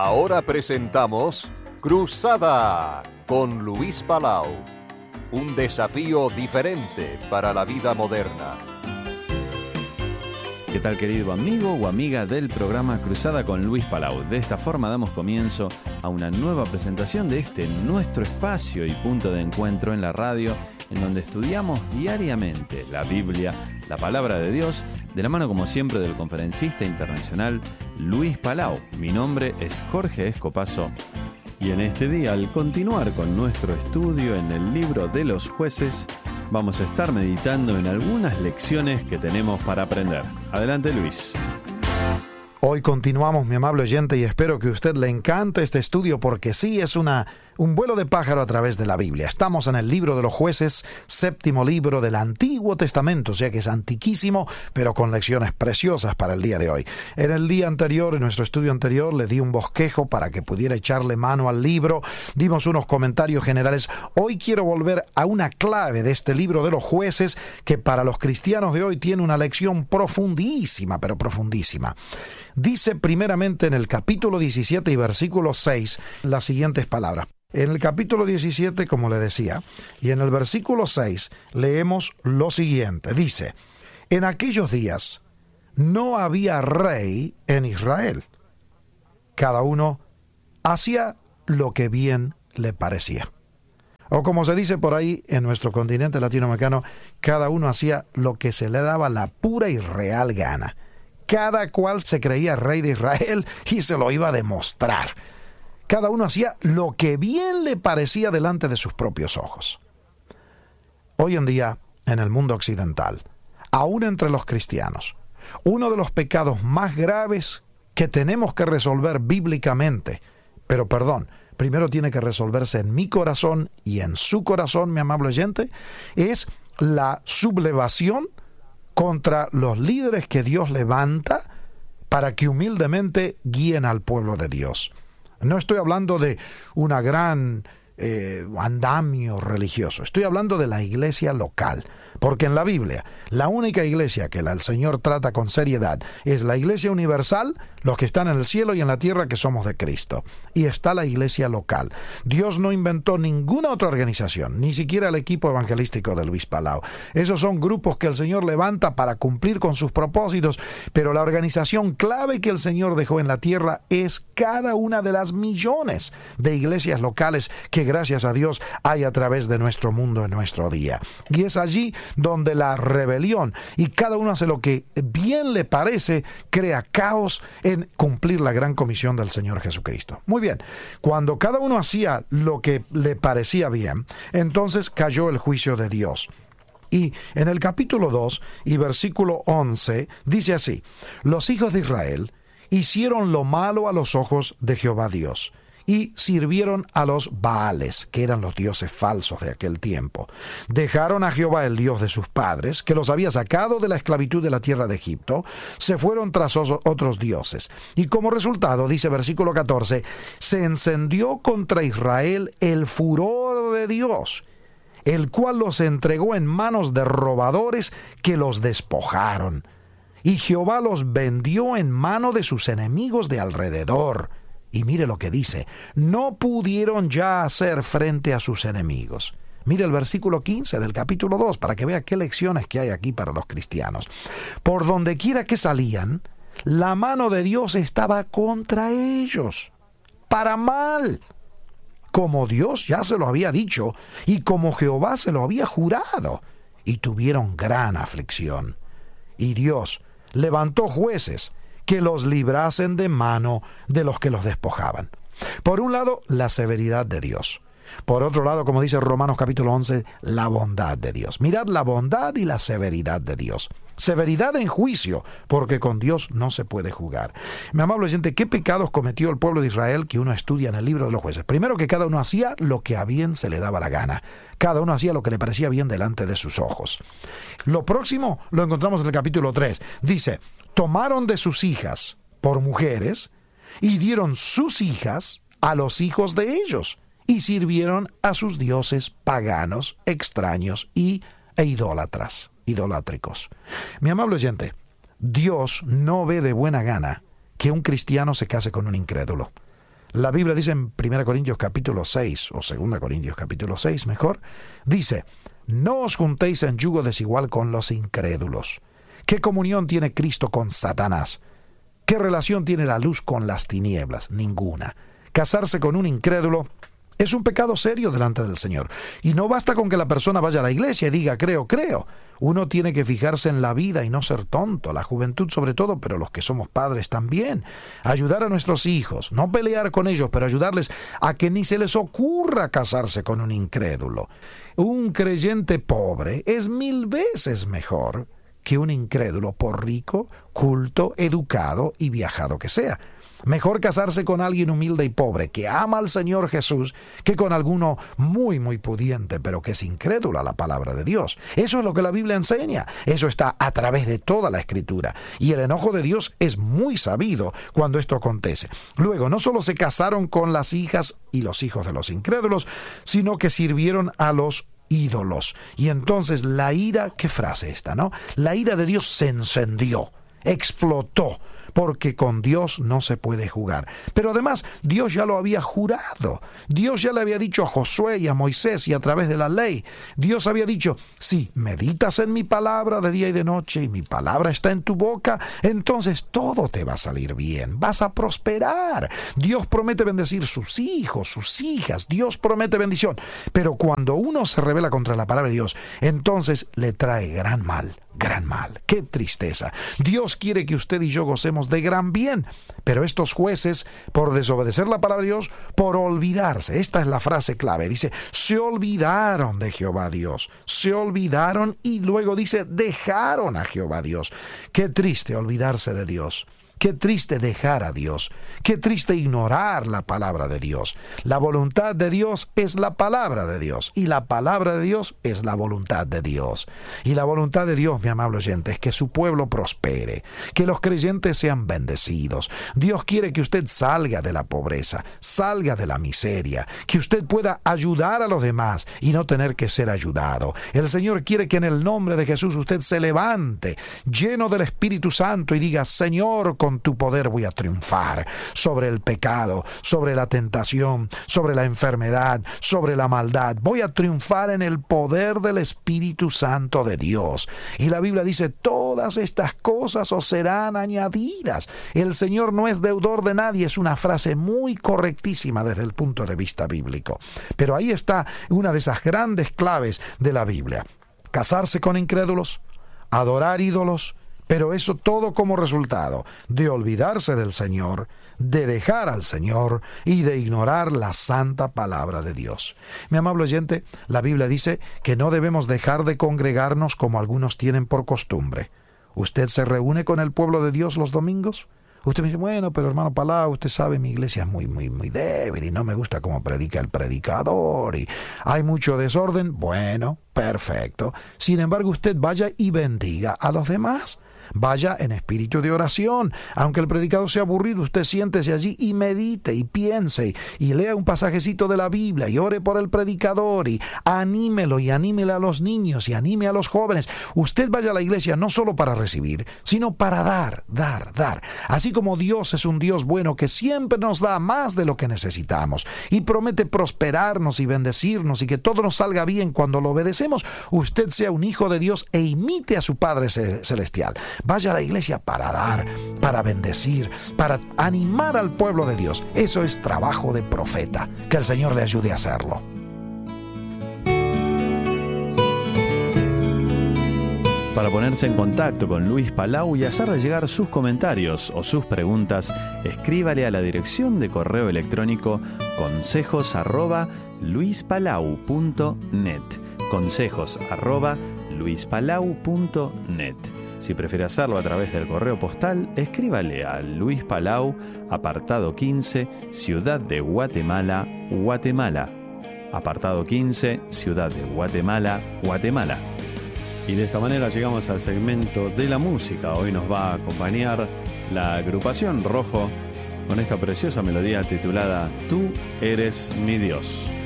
Ahora presentamos Cruzada con Luis Palau. Un desafío diferente para la vida moderna. ¿Qué tal, querido amigo o amiga del programa Cruzada con Luis Palau? De esta forma damos comienzo a una nueva presentación de nuestro espacio y punto de encuentro en la radio, en donde estudiamos diariamente la Biblia, la palabra de Dios, de la mano como siempre del conferencista internacional Luis Palau. Mi nombre es Jorge Escopazo y en este día, al continuar con nuestro estudio en el libro de los jueces, vamos a estar meditando en algunas lecciones que tenemos para aprender. Adelante, Luis. Hoy continuamos, mi amable oyente, y espero que a usted le encante este estudio porque sí es un vuelo de pájaro a través de la Biblia. Estamos en el libro de los jueces, séptimo libro del Antiguo Testamento, o sea que es antiquísimo, pero con lecciones preciosas para el día de hoy. En el día anterior, en nuestro estudio anterior, le di un bosquejo para que pudiera echarle mano al libro, dimos unos comentarios generales. Hoy quiero volver a una clave de este libro de los jueces que para los cristianos de hoy tiene una lección profundísima, pero profundísima. Dice primeramente en el capítulo 17 y versículo 6 las siguientes palabras. En el capítulo 17, como le decía, y en el versículo 6 leemos lo siguiente. Dice, en aquellos días no había rey en Israel. Cada uno hacía lo que bien le parecía. O como se dice por ahí en nuestro continente latinoamericano, cada uno hacía lo que se le daba la pura y real gana. Cada cual se creía rey de Israel y se lo iba a demostrar. Cada uno hacía lo que bien le parecía delante de sus propios ojos. Hoy en día, en el mundo occidental, aún entre los cristianos, uno de los pecados más graves que tenemos que resolver bíblicamente, pero primero tiene que resolverse en mi corazón y en su corazón, mi amable oyente, es la sublevación contra los líderes que Dios levanta para que humildemente guíen al pueblo de Dios. No estoy hablando de una gran andamio religioso, estoy hablando de la iglesia local. Porque en la Biblia, la única iglesia que el Señor trata con seriedad es la iglesia universal, los que están en el cielo y en la tierra que somos de Cristo. Y está la iglesia local. Dios no inventó ninguna otra organización, ni siquiera el equipo evangelístico de Luis Palau. Esos son grupos que el Señor levanta para cumplir con sus propósitos, pero la organización clave que el Señor dejó en la tierra es cada una de las millones de iglesias locales que gracias a Dios hay a través de nuestro mundo en nuestro día. Y es allí donde la rebelión y cada uno hace lo que bien le parece, crea caos en cumplir la gran comisión del Señor Jesucristo. Muy bien, cuando cada uno hacía lo que le parecía bien, entonces cayó el juicio de Dios. Y en el capítulo 2 y versículo 11 dice así: los hijos de Israel hicieron lo malo a los ojos de Jehová Dios, y sirvieron a los Baales, que eran los dioses falsos de aquel tiempo. Dejaron a Jehová, el Dios de sus padres, que los había sacado de la esclavitud de la tierra de Egipto, se fueron tras otros dioses. Y como resultado, dice versículo 14, se encendió contra Israel el furor de Dios, el cual los entregó en manos de robadores que los despojaron. Y Jehová los vendió en mano de sus enemigos de alrededor. Y mire lo que dice, no pudieron ya hacer frente a sus enemigos. Mire el versículo 15 del capítulo 2 para que vea qué lecciones que hay aquí para los cristianos. Por donde quiera que salían, la mano de Dios estaba contra ellos, para mal, como Dios ya se lo había dicho y como Jehová se lo había jurado. Y tuvieron gran aflicción. Y Dios levantó jueces que los librasen de mano de los que los despojaban. Por un lado, la severidad de Dios. Por otro lado, como dice Romanos capítulo 11, la bondad de Dios. Mirad la bondad y la severidad de Dios. Severidad en juicio, porque con Dios no se puede jugar. Mi amable oyente, ¿qué pecados cometió el pueblo de Israel que uno estudia en el libro de los jueces? Primero, que cada uno hacía lo que a bien se le daba la gana. Cada uno hacía lo que le parecía bien delante de sus ojos. Lo próximo lo encontramos en el capítulo 3. Dice, tomaron de sus hijas por mujeres y dieron sus hijas a los hijos de ellos y sirvieron a sus dioses paganos, extraños e idolátricos. Mi amable oyente, Dios no ve de buena gana que un cristiano se case con un incrédulo. La Biblia dice en 1 Corintios capítulo 6, o 2 Corintios capítulo 6 mejor, dice, no os juntéis en yugo desigual con los incrédulos. ¿Qué comunión tiene Cristo con Satanás? ¿Qué relación tiene la luz con las tinieblas? Ninguna. Casarse con un incrédulo es un pecado serio delante del Señor. Y no basta con que la persona vaya a la iglesia y diga, creo. Uno tiene que fijarse en la vida y no ser tonto, la juventud sobre todo, pero los que somos padres también. Ayudar a nuestros hijos, no pelear con ellos, pero ayudarles a que ni se les ocurra casarse con un incrédulo. Un creyente pobre es 1000 veces mejor que un incrédulo, por rico, culto, educado y viajado que sea. Mejor casarse con alguien humilde y pobre que ama al Señor Jesús que con alguno muy pudiente pero que es incrédulo a la palabra de Dios. Eso es lo que la Biblia enseña. Eso está a través de toda la Escritura. Y el enojo de Dios es muy sabido cuando esto acontece. Luego, no solo se casaron con las hijas y los hijos de los incrédulos, sino que sirvieron a los ídolos. Y entonces la ira, qué frase esta, ¿no? La ira de Dios se encendió, explotó, porque con Dios no se puede jugar. Pero además, Dios ya lo había jurado. Dios ya le había dicho a Josué y a Moisés y a través de la ley. Dios había dicho, si meditas en mi palabra de día y de noche y mi palabra está en tu boca, entonces todo te va a salir bien, vas a prosperar. Dios promete bendecir sus hijos, sus hijas, Dios promete bendición. Pero cuando uno se rebela contra la palabra de Dios, entonces le trae gran mal. Gran mal, qué tristeza. Dios quiere que usted y yo gocemos de gran bien, pero estos jueces, por desobedecer la palabra de Dios, por olvidarse, esta es la frase clave, dice, se olvidaron de Jehová Dios, se olvidaron y luego dice, dejaron a Jehová Dios. Qué triste olvidarse de Dios. Qué triste dejar a Dios, qué triste ignorar la palabra de Dios. La voluntad de Dios es la palabra de Dios y la palabra de Dios es la voluntad de Dios. Y la voluntad de Dios, mi amable oyente, es que su pueblo prospere, que los creyentes sean bendecidos. Dios quiere que usted salga de la pobreza, salga de la miseria, que usted pueda ayudar a los demás y no tener que ser ayudado. El Señor quiere que en el nombre de Jesús usted se levante, lleno del Espíritu Santo y diga, Señor, con tu poder voy a triunfar sobre el pecado, sobre la tentación, sobre la enfermedad, sobre la maldad. Voy a triunfar en el poder del Espíritu Santo de Dios. Y la Biblia dice, todas estas cosas os serán añadidas. El Señor no es deudor de nadie, es una frase muy correctísima desde el punto de vista bíblico. Pero ahí está una de esas grandes claves de la Biblia. Casarse con incrédulos, adorar ídolos, pero eso todo como resultado de olvidarse del Señor, de dejar al Señor y de ignorar la santa palabra de Dios. Mi amable oyente, la Biblia dice que no debemos dejar de congregarnos como algunos tienen por costumbre. ¿Usted se reúne con el pueblo de Dios los domingos? Usted me dice, bueno, pero hermano Palau, usted sabe, mi iglesia es muy débil y no me gusta cómo predica el predicador y hay mucho desorden. Bueno, perfecto. Sin embargo, usted vaya y bendiga a los demás. Vaya en espíritu de oración. Aunque el predicador sea aburrido, usted siéntese allí y medite y piense y lea un pasajecito de la Biblia y ore por el predicador y anímelo y anímele a los niños y anime a los jóvenes. Usted vaya a la iglesia no solo para recibir, sino para dar. Así como Dios es un Dios bueno que siempre nos da más de lo que necesitamos y promete prosperarnos y bendecirnos y que todo nos salga bien cuando lo obedecemos, usted sea un hijo de Dios e imite a su Padre Celestial. Vaya a la iglesia para dar, para bendecir, para animar al pueblo de Dios. Eso es trabajo de profeta. Que el Señor le ayude a hacerlo. Para ponerse en contacto con Luis Palau y hacerle llegar sus comentarios o sus preguntas, escríbale a la dirección de correo electrónico consejos@luispalau.net. consejos@luispalau.net. Si prefiere hacerlo a través del correo postal, escríbale a Luis Palau, apartado 15, Ciudad de Guatemala, Guatemala. Apartado 15, Ciudad de Guatemala, Guatemala. Y de esta manera llegamos al segmento de la música. Hoy nos va a acompañar la agrupación Rojo con esta preciosa melodía titulada Tú eres mi Dios.